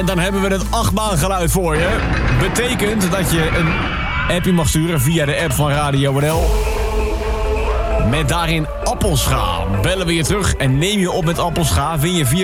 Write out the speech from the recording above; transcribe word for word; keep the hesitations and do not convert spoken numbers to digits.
En dan hebben we het achtbaangeluid voor je. Betekent dat je een appje mag sturen via de app van Radio N L. Met daarin appelscha. Bellen we je terug en neem je op met appelscha. Win je vier